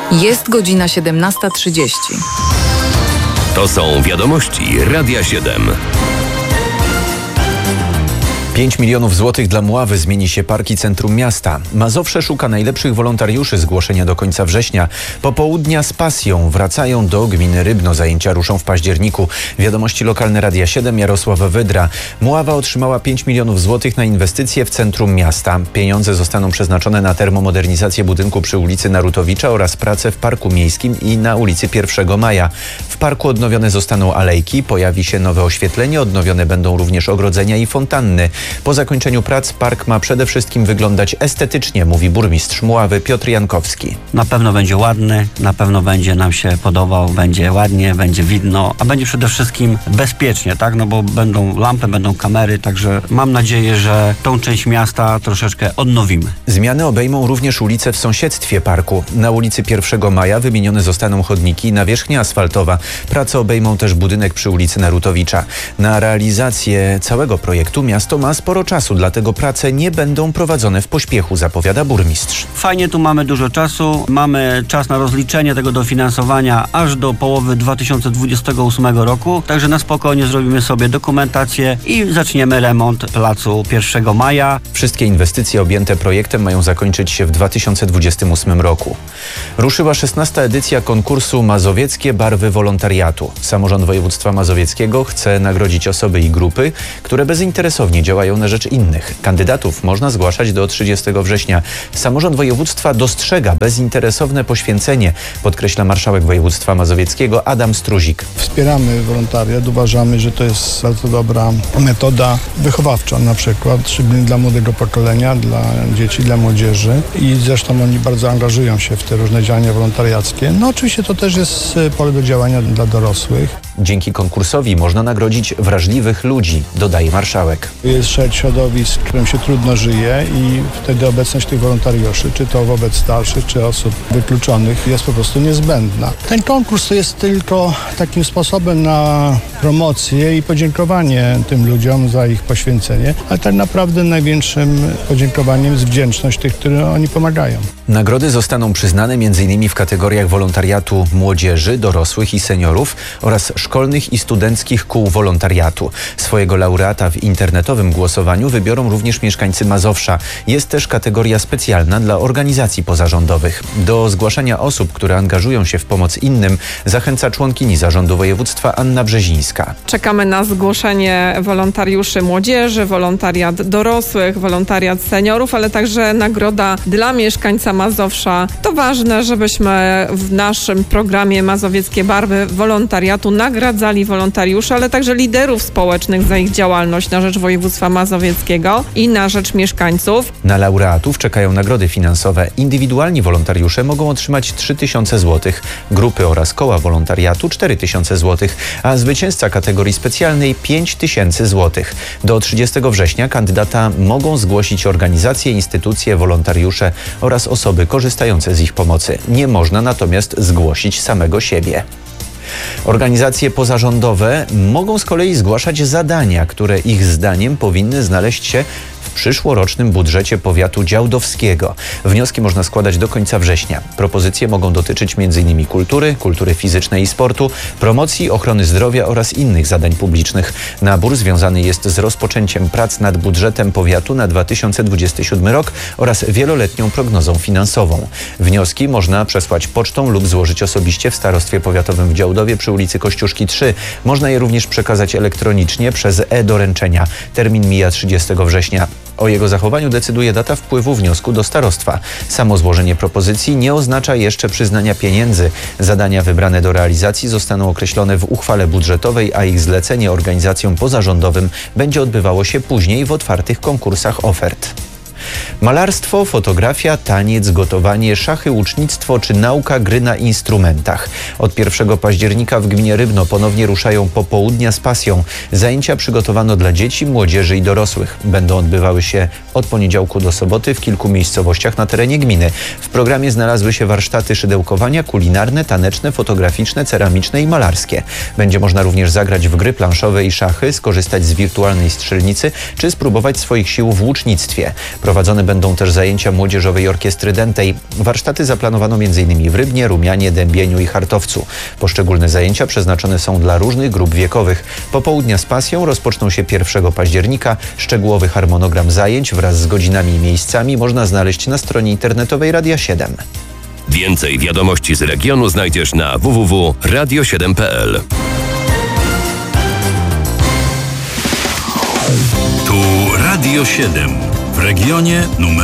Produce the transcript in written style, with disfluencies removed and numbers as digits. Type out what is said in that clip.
Jest godzina 17:30. To są wiadomości Radia 7. 5 milionów złotych dla Mławy zmieni się park i centrum miasta. Mazowsze szuka najlepszych wolontariuszy. Zgłoszenia do końca września. Popołudnia z pasją wracają do gminy Rybno. Zajęcia ruszą w październiku. Wiadomości lokalne Radia 7, Jarosław Wydra. Mława otrzymała 5 milionów złotych na inwestycje w centrum miasta. Pieniądze zostaną przeznaczone na termomodernizację budynku przy ulicy Narutowicza oraz pracę w parku miejskim i na ulicy 1 Maja. W parku odnowione zostaną alejki, pojawi się nowe oświetlenie, odnowione będą również ogrodzenia i fontanny. Po zakończeniu prac park ma przede wszystkim wyglądać estetycznie, mówi burmistrz Mławy Piotr Jankowski. Na pewno będzie ładny, na pewno będzie nam się podobał, będzie ładnie, będzie widno, a będzie przede wszystkim bezpiecznie, tak? No bo będą lampy, będą kamery, także mam nadzieję, że tą część miasta troszeczkę odnowimy. Zmiany obejmą również ulice w sąsiedztwie parku. Na ulicy 1 Maja wymienione zostaną chodniki i nawierzchnia asfaltowa. Prace obejmą też budynek przy ulicy Narutowicza. Na realizację całego projektu miasto ma sporo czasu, dlatego prace nie będą prowadzone w pośpiechu, zapowiada burmistrz. Fajnie, tu mamy dużo czasu, mamy czas na rozliczenie tego dofinansowania aż do połowy 2028 roku, także na spokojnie zrobimy sobie dokumentację i zaczniemy remont placu 1 Maja. Wszystkie inwestycje objęte projektem mają zakończyć się w 2028 roku. Ruszyła 16. edycja konkursu Mazowieckie Barwy Wolontariatu. Samorząd województwa mazowieckiego chce nagrodzić osoby i grupy, które bezinteresownie działają na rzecz innych. Kandydatów można zgłaszać do 30 września. Samorząd województwa dostrzega bezinteresowne poświęcenie, podkreśla marszałek województwa mazowieckiego Adam Struzik. Wspieramy wolontariat, uważamy, że to jest bardzo dobra metoda wychowawcza na przykład, szczególnie dla młodego pokolenia, dla dzieci, dla młodzieży i zresztą oni bardzo angażują się w te różne działania wolontariackie. No oczywiście to też jest pole do działania dla dorosłych. Dzięki konkursowi można nagrodzić wrażliwych ludzi, dodaje marszałek. Jest szereg środowisk, którym się trudno żyje i wtedy obecność tych wolontariuszy, czy to wobec starszych, czy osób wykluczonych, jest po prostu niezbędna. Ten konkurs to jest tylko takim sposobem na promocję i podziękowanie tym ludziom za ich poświęcenie, ale tak naprawdę największym podziękowaniem jest wdzięczność tych, którym oni pomagają. Nagrody zostaną przyznane m.in. w kategoriach wolontariatu młodzieży, dorosłych i seniorów oraz szkolnych i studenckich kół wolontariatu. Swojego laureata w internetowym głosowaniu wybiorą również mieszkańcy Mazowsza. Jest też kategoria specjalna dla organizacji pozarządowych. Do zgłaszania osób, które angażują się w pomoc innym, zachęca członkini zarządu województwa Anna Brzezińska. Czekamy na zgłoszenie wolontariuszy młodzieży, wolontariat dorosłych, wolontariat seniorów, ale także nagroda dla mieszkańca Mazowsza. To ważne, żebyśmy w naszym programie Mazowieckie Barwy Wolontariatu nagradzali wolontariuszy, ale także liderów społecznych za ich działalność na rzecz województwa mazowieckiego i na rzecz mieszkańców. Na laureatów czekają nagrody finansowe. Indywidualni wolontariusze mogą otrzymać 3000 zł, grupy oraz koła wolontariatu 4000 zł, a zwycięzca kategorii specjalnej 5000 zł. Do 30 września kandydata mogą zgłosić organizacje, instytucje, wolontariusze oraz osoby korzystające z ich pomocy. Nie można natomiast zgłosić samego siebie. Organizacje pozarządowe mogą z kolei zgłaszać zadania, które ich zdaniem powinny znaleźć się w przyszłorocznym budżecie powiatu działdowskiego. Wnioski można składać do końca września. Propozycje mogą dotyczyć m.in. kultury fizycznej i sportu, promocji, ochrony zdrowia oraz innych zadań publicznych. Nabór związany jest z rozpoczęciem prac nad budżetem powiatu na 2027 rok oraz wieloletnią prognozą finansową. Wnioski można przesłać pocztą lub złożyć osobiście w Starostwie Powiatowym w Działdowie przy ulicy Kościuszki 3. Można je również przekazać elektronicznie przez e-doręczenia. Termin mija 30 września. O jego zachowaniu decyduje data wpływu wniosku do starostwa. Samo złożenie propozycji nie oznacza jeszcze przyznania pieniędzy. Zadania wybrane do realizacji zostaną określone w uchwale budżetowej, a ich zlecenie organizacjom pozarządowym będzie odbywało się później w otwartych konkursach ofert. Malarstwo, fotografia, taniec, gotowanie, szachy, łucznictwo czy nauka gry na instrumentach. Od 1 października w gminie Rybno ponownie ruszają popołudnia z pasją. Zajęcia przygotowano dla dzieci, młodzieży i dorosłych. Będą odbywały się od poniedziałku do soboty w kilku miejscowościach na terenie gminy. W programie znalazły się warsztaty szydełkowania, kulinarne, taneczne, fotograficzne, ceramiczne i malarskie. Będzie można również zagrać w gry planszowe i szachy, skorzystać z wirtualnej strzelnicy czy spróbować swoich sił w łucznictwie. Prowadzone będą też zajęcia Młodzieżowej Orkiestry Dętej. Warsztaty zaplanowano m.in. w Rybnie, Rumianie, Dębieniu i Chartowcu. Poszczególne zajęcia przeznaczone są dla różnych grup wiekowych. Popołudnia z pasją rozpoczną się 1 października. Szczegółowy harmonogram zajęć wraz z godzinami i miejscami można znaleźć na stronie internetowej Radia 7. Więcej wiadomości z regionu znajdziesz na www.radio7.pl. Tu Radio 7 w regionie numer